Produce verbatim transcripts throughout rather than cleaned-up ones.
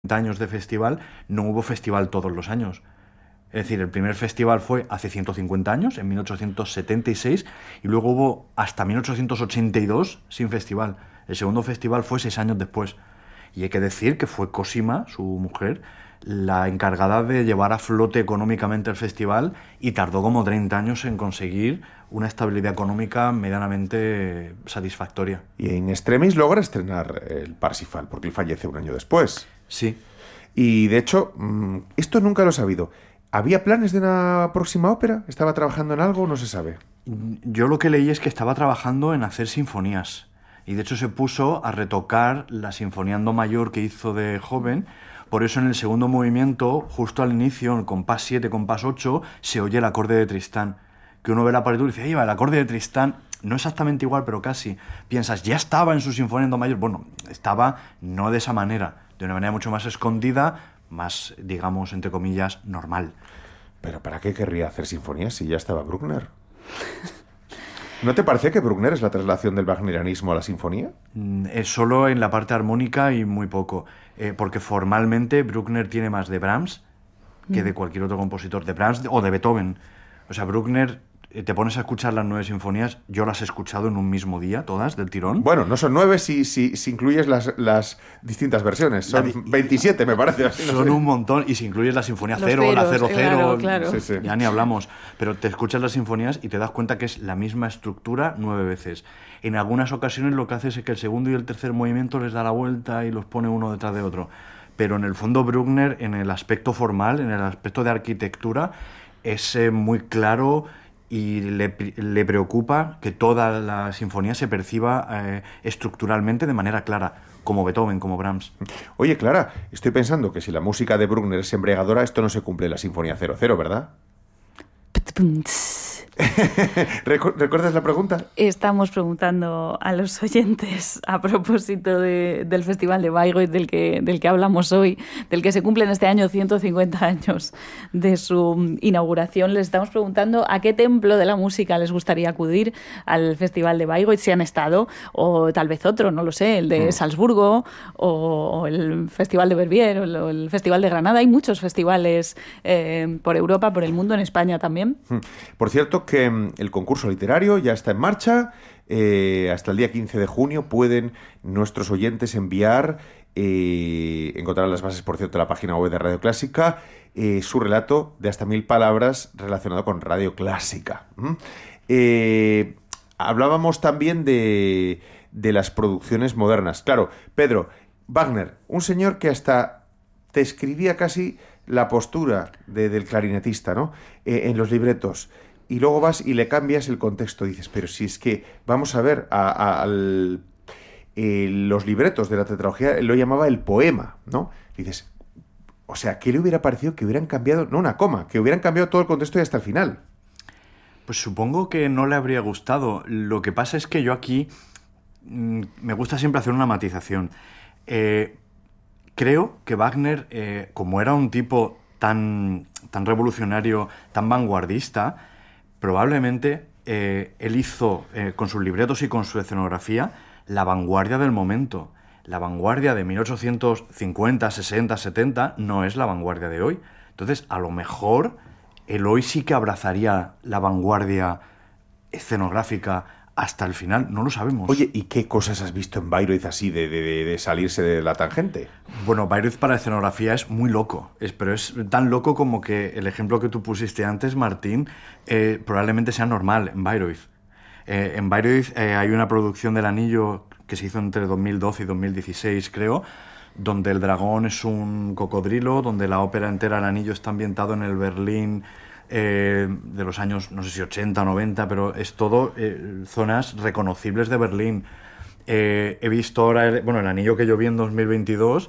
años de festival, no hubo festival todos los años. Es decir, el primer festival fue hace ciento cincuenta años, en mil ochocientos setenta y seis, y luego hubo hasta mil ochocientos ochenta y dos sin festival. El segundo festival fue seis años después. Y hay que decir que fue Cosima, su mujer, la encargada de llevar a flote económicamente el festival, y tardó como treinta años en conseguir una estabilidad económica medianamente satisfactoria. Y en extremis logra estrenar el Parsifal, porque él fallece un año después. Sí. Y de hecho, esto nunca lo he sabido. ¿Había planes de una próxima ópera? ¿Estaba trabajando en algo? No se sabe. Yo lo que leí es que estaba trabajando en hacer sinfonías. Y de hecho se puso a retocar la Sinfonía en Do mayor que hizo de joven. Por eso en el segundo movimiento, justo al inicio, en el compás siete, compás ocho, se oye el acorde de Tristán. Que uno ve la partitura y dice, ¡ay, el acorde de Tristán! No exactamente igual, pero casi. Piensas, ya estaba en su Sinfonía en Do mayor. Bueno, estaba no de esa manera, de una manera mucho más escondida, más, digamos, entre comillas, normal. ¿Pero para qué querría hacer sinfonías si ya estaba Bruckner? ¿No te parece que Bruckner es la traslación del wagnerianismo a la sinfonía? Mm, es solo en la parte armónica y muy poco. Eh, porque formalmente Bruckner tiene más de Brahms que de cualquier otro compositor. De Brahms o de Beethoven. O sea, Bruckner, eh, te pones a escuchar las nueve sinfonías, yo las he escuchado en un mismo día, todas, del tirón. Bueno, no son nueve si, si, si incluyes las, las distintas versiones. Son di- veintisiete, me parece. Así, no son sé. un montón, y si incluyes la sinfonía Los cero, la ceros, cero cero, claro, claro. Sí, sí. ya ni hablamos. Pero te escuchas las sinfonías y te das cuenta que es la misma estructura nueve veces. En algunas ocasiones lo que hace es que el segundo y el tercer movimiento les da la vuelta y los pone uno detrás de otro. Pero en el fondo Bruckner, en el aspecto formal, en el aspecto de arquitectura, es eh, muy claro, y le, le preocupa que toda la sinfonía se perciba eh, estructuralmente de manera clara, como Beethoven, como Brahms. Oye, Clara, estoy pensando que si la música de Bruckner es embriagadora, esto no se cumple en la Sinfonía cero cero, ¿verdad? Recu- ¿Recuerdas la pregunta? Estamos preguntando a los oyentes a propósito de, del Festival de Bayreuth del que, del que hablamos hoy, del que se cumplen este año ciento cincuenta años de su inauguración. Les estamos preguntando a qué templo de la música les gustaría acudir al Festival de Bayreuth, si han estado, o tal vez otro, no lo sé, el de Salzburgo, o, o el Festival de Verbier, o el, o el Festival de Granada. Hay muchos festivales eh, por Europa, por el mundo, en España también. Por cierto, que el concurso literario ya está en marcha. Eh, hasta el día quince de junio pueden nuestros oyentes enviar, eh, encontrarán las bases, por cierto, en la página web de Radio Clásica, eh, su relato de hasta mil palabras relacionado con Radio Clásica. ¿Mm? Eh, hablábamos también de, de las producciones modernas. Claro, Pedro, Wagner, un señor que hasta te escribía casi la postura de, del clarinetista, ¿no? Eh, en los libretos. Y luego vas y le cambias el contexto. Dices, pero si es que, vamos a ver, a, a, al, eh, los libretos de la tetralogía él lo llamaba el poema, ¿no? Dices, o sea, ¿qué le hubiera parecido que hubieran cambiado, no una coma, que hubieran cambiado todo el contexto y hasta el final? Pues supongo que no le habría gustado. Lo que pasa es que yo aquí mmm, me gusta siempre hacer una matización. Eh, creo que Wagner, eh, como era un tipo tan, tan revolucionario, tan vanguardista, probablemente eh, él hizo, eh, con sus libretos y con su escenografía, la vanguardia del momento. La vanguardia de mil ochocientos cincuenta, sesenta, setenta no es la vanguardia de hoy. Entonces, a lo mejor, él hoy sí que abrazaría la vanguardia escenográfica hasta el final, no lo sabemos. Oye, ¿y qué cosas has visto en Bayreuth así de, de, de salirse de la tangente? Bueno, Bayreuth para escenografía es muy loco, es, pero es tan loco como que el ejemplo que tú pusiste antes, Martín, eh, probablemente sea normal en Bayreuth. Eh, en Bayreuth eh, hay una producción del Anillo que se hizo entre dos mil doce y dos mil dieciséis, creo, donde el dragón es un cocodrilo, donde la ópera entera, el Anillo, está ambientado en el Berlín Eh, de los años, no sé si ochenta o noventa, pero es todo eh, zonas reconocibles de Berlín. Eh, he visto ahora, el, bueno, el Anillo que yo vi en dos mil veintidós,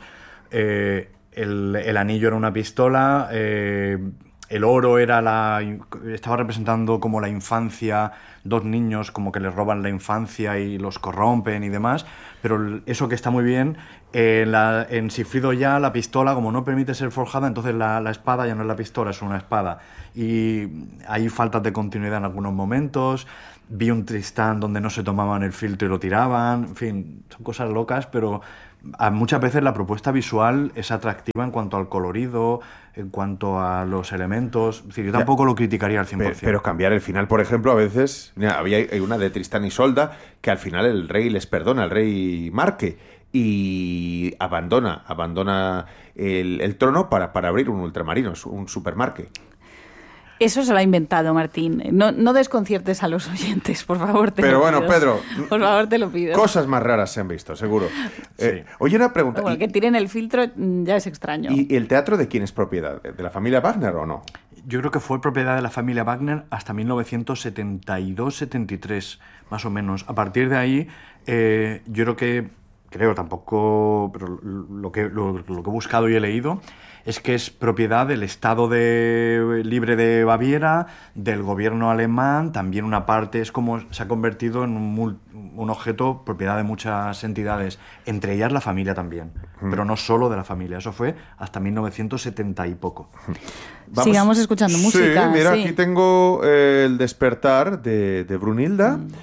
eh, el, el anillo era una pistola, eh, el oro era la, estaba representando como la infancia, dos niños como que les roban la infancia y los corrompen y demás, pero eso que está muy bien, eh, la, en Sigfrido ya la pistola, como no permite ser forjada, entonces la, la espada ya no es la pistola, es una espada. Y hay faltas de continuidad en algunos momentos. Vi un Tristán donde no se tomaban el filtro y lo tiraban. En fin, son cosas locas, pero a muchas veces la propuesta visual es atractiva en cuanto al colorido, en cuanto a los elementos. Es decir, yo tampoco ya, lo criticaría al cien por ciento. Pero, pero cambiar el final, por ejemplo, a veces... Mira, había una de Tristán y Isolda que al final el rey les perdona, el rey Marque, y abandona, abandona el, el trono para, para abrir un ultramarino, un supermarque. Eso se lo ha inventado, Martín. No, no desconciertes a los oyentes, por favor. Te Pero lo bueno, pido. Pedro... Por favor, te lo pido. Cosas más raras se han visto, seguro. Sí. Eh, oye, una pregunta. Bueno, y, que tiren el filtro ya es extraño. ¿Y el teatro de quién es propiedad? ¿De la familia Wagner o no? Yo creo que fue propiedad de la familia Wagner hasta mil novecientos setenta y dos setenta y tres, más o menos. A partir de ahí, eh, yo creo que... Creo tampoco... Pero lo que, lo, lo que he buscado y he leído... es que es propiedad del Estado de, libre de Baviera, del gobierno alemán, también una parte, es como se ha convertido en un, un objeto propiedad de muchas entidades, entre ellas la familia también, mm. pero no solo de la familia, eso fue hasta mil novecientos setenta y poco. Vamos. Sigamos escuchando música. Sí, mira, sí. aquí tengo eh, El despertar de, de Brunilda. Mm.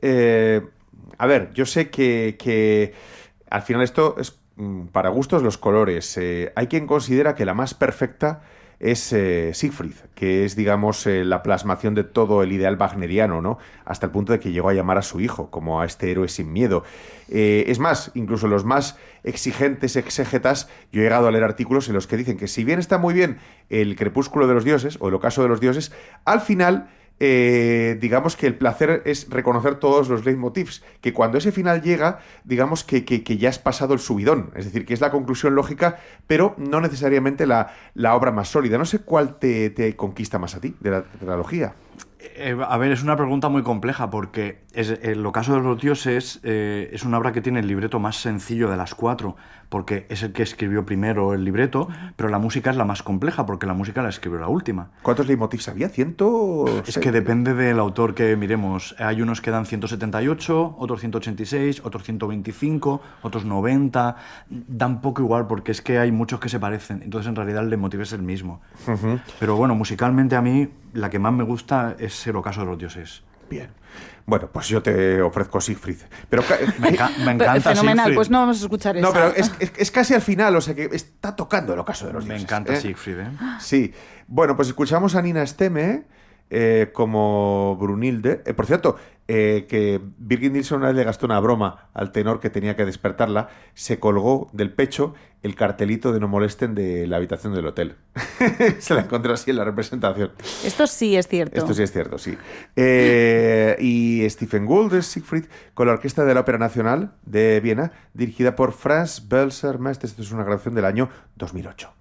Eh, a ver, yo sé que, que al final esto es para gustos los colores. Eh, hay quien considera que la más perfecta es eh, Siegfried, que es, digamos, eh, la plasmación de todo el ideal wagneriano, ¿no? Hasta el punto de que llegó a llamar a su hijo como a este héroe sin miedo. Eh, es más, incluso los más exigentes exégetas, yo he llegado a leer artículos en los que dicen que si bien está muy bien el crepúsculo de los dioses, o el ocaso de los dioses, al final... Eh, digamos que el placer es reconocer todos los leitmotivs, que cuando ese final llega, digamos que, que, que ya has pasado el subidón, es decir, que es la conclusión lógica, pero no necesariamente la, la obra más sólida. No sé cuál te, te conquista más a ti de la tetralogía. Eh, a ver, es una pregunta muy compleja porque es, El ocaso de los dioses eh, es una obra que tiene el libreto más sencillo de las cuatro, porque es el que escribió primero el libreto, pero la música es la más compleja porque la música la escribió la última. ¿Cuántos leitmotivs había? ¿Ciento? Es que depende del autor que miremos. Hay unos que dan ciento setenta y ocho, otros ciento ochenta y seis, otros ciento veinticinco, otros noventa. Dan poco igual porque es que hay muchos que se parecen, entonces en realidad el leitmotiv es el mismo. Uh-huh. Pero bueno, musicalmente a mí la que más me gusta es El ocaso de los dioses. Bien. Bueno, pues yo te ofrezco Siegfried. Pero me, enca- me encanta Fenomenal, Siegfried. Pues no vamos a escuchar eso. No, pero es, es, es casi al final, o sea que está tocando El ocaso de los dioses. Me encanta ¿eh? Siegfried, ¿eh? Sí. Bueno, pues escuchamos a Nina Stemme eh, como Brunilde. Eh, por cierto, eh, que Birgit Nilsson una vez le gastó una broma al tenor que tenía que despertarla. Se colgó del pecho el cartelito de no molesten de la habitación del hotel. Se la encontró así en la representación. Esto sí es cierto. Esto sí es cierto, sí. Eh, y Stephen Gould es Siegfried con la Orquesta de la Ópera Nacional de Viena, dirigida por Franz Belser Mest. Esto es una grabación del año dos mil ocho.